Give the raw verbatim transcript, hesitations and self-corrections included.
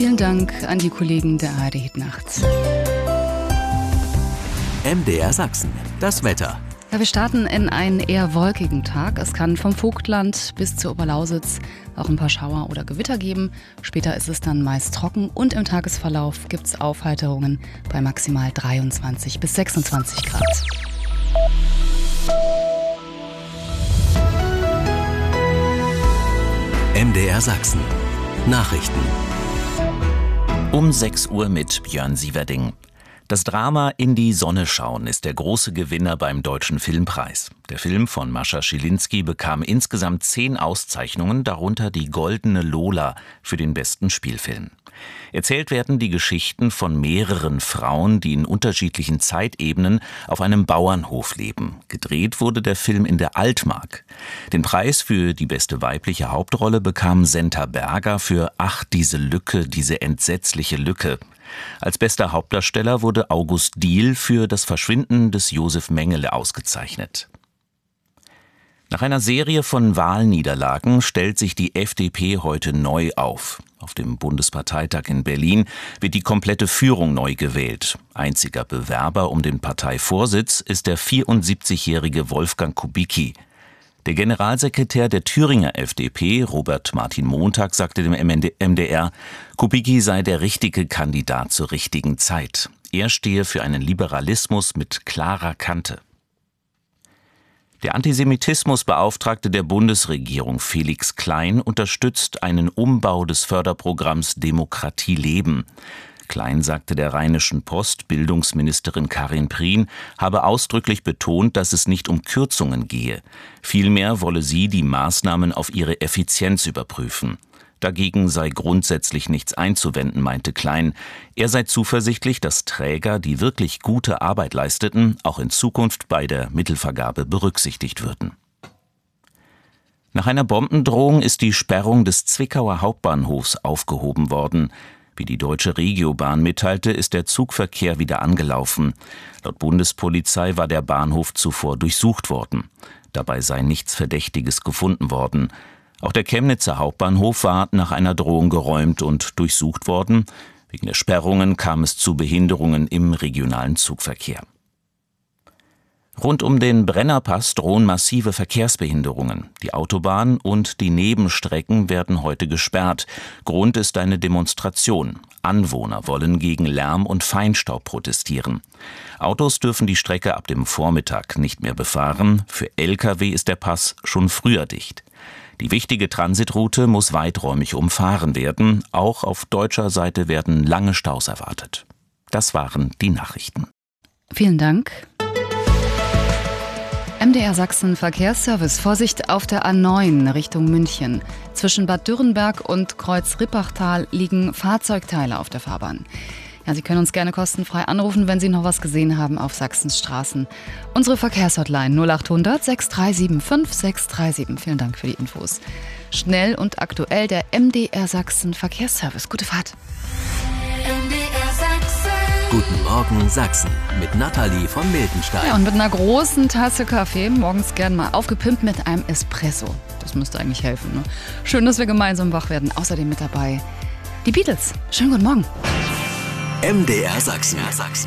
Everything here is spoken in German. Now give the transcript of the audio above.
Vielen Dank an die Kollegen der A R D Hitnacht. M D R Sachsen, das Wetter. Ja, wir starten in einen eher wolkigen Tag. Es kann vom Vogtland bis zur Oberlausitz auch ein paar Schauer oder Gewitter geben. Später ist es dann meist trocken und im Tagesverlauf gibt es Aufheiterungen bei maximal dreiundzwanzig bis sechsundzwanzig Grad. M D R Sachsen. Nachrichten. Um sechs Uhr mit Björn Sieverding. Das Drama In die Sonne schauen ist der große Gewinner beim Deutschen Filmpreis. Der Film von Mascha Schilinski bekam insgesamt zehn Auszeichnungen, darunter die Goldene Lola für den besten Spielfilm. Erzählt werden die Geschichten von mehreren Frauen, die in unterschiedlichen Zeitebenen auf einem Bauernhof leben. Gedreht wurde der Film in der Altmark. Den Preis für die beste weibliche Hauptrolle bekam Senta Berger für Ach, diese Lücke, diese entsetzliche Lücke. Als bester Hauptdarsteller wurde August Diehl für das Verschwinden des Josef Mengele ausgezeichnet. Nach einer Serie von Wahlniederlagen stellt sich die F D P heute neu auf. Auf dem Bundesparteitag in Berlin wird die komplette Führung neu gewählt. Einziger Bewerber um den Parteivorsitz ist der vierundsiebzigjährige Wolfgang Kubicki. Der Generalsekretär der Thüringer F D P, Robert Martin Montag, sagte dem M D R, Kubicki sei der richtige Kandidat zur richtigen Zeit. Er stehe für einen Liberalismus mit klarer Kante. Der Antisemitismusbeauftragte der Bundesregierung, Felix Klein, unterstützt einen Umbau des Förderprogramms Demokratie leben. Klein sagte der Rheinischen Post, Bildungsministerin Karin Prien habe ausdrücklich betont, dass es nicht um Kürzungen gehe. Vielmehr wolle sie die Maßnahmen auf ihre Effizienz überprüfen. Dagegen sei grundsätzlich nichts einzuwenden, meinte Klein. Er sei zuversichtlich, dass Träger, die wirklich gute Arbeit leisteten, auch in Zukunft bei der Mittelvergabe berücksichtigt würden. Nach einer Bombendrohung ist die Sperrung des Zwickauer Hauptbahnhofs aufgehoben worden. Wie die Deutsche Regiobahn mitteilte, ist der Zugverkehr wieder angelaufen. Laut Bundespolizei war der Bahnhof zuvor durchsucht worden. Dabei sei nichts Verdächtiges gefunden worden. Auch der Chemnitzer Hauptbahnhof war nach einer Drohung geräumt und durchsucht worden. Wegen der Sperrungen kam es zu Behinderungen im regionalen Zugverkehr. Rund um den Brennerpass drohen massive Verkehrsbehinderungen. Die Autobahn und die Nebenstrecken werden heute gesperrt. Grund ist eine Demonstration. Anwohner wollen gegen Lärm und Feinstaub protestieren. Autos dürfen die Strecke ab dem Vormittag nicht mehr befahren. Für L K W ist der Pass schon früher dicht. Die wichtige Transitroute muss weiträumig umfahren werden. Auch auf deutscher Seite werden lange Staus erwartet. Das waren die Nachrichten. Vielen Dank. M D R Sachsen Verkehrsservice. Vorsicht auf der A neun Richtung München. Zwischen Bad Dürrenberg und Kreuz-Rippachtal liegen Fahrzeugteile auf der Fahrbahn. Ja, Sie können uns gerne kostenfrei anrufen, wenn Sie noch was gesehen haben auf Sachsens Straßen. Unsere Verkehrshotline null acht hundert sechs drei sieben fünf sechs drei sieben. Vielen Dank für die Infos. Schnell und aktuell der M D R Sachsen Verkehrsservice. Gute Fahrt. M D R Sachsen. Guten Morgen Sachsen mit Nathalie von Miltenstein. Ja, und mit einer großen Tasse Kaffee, morgens gern mal aufgepimpt mit einem Espresso. Das müsste eigentlich helfen, ne? Schön, dass wir gemeinsam wach werden. Außerdem mit dabei die Beatles. Schönen guten Morgen. M D R Sachsen.